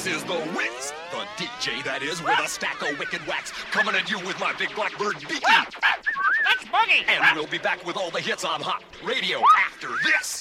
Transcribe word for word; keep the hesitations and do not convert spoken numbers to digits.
This is the Wiz, the D J that is with a stack of wicked wax, coming at you with my big blackbird beaky. That's Boogie. And we'll be back with all the hits on Hot Radio after this.